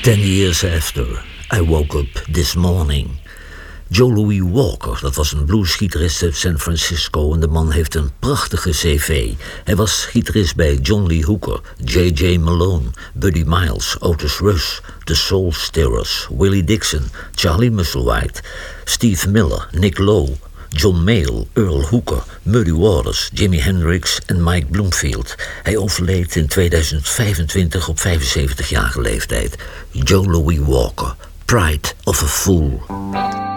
10 years after, I woke up this morning. Joe Louis Walker, dat was een bluesgitarist uit San Francisco en de man heeft een prachtige cv. Hij was gitarist bij John Lee Hooker, J.J. Malone, Buddy Miles, Otis Rush, The Soul Stirrers, Willie Dixon, Charlie Musselwhite, Steve Miller, Nick Lowe, John Mayall, Earl Hooker, Muddy Waters, Jimi Hendrix en Mike Bloomfield. Hij overleed in 2025 op 75-jarige leeftijd. Joe Louis Walker, Pride of a Fool.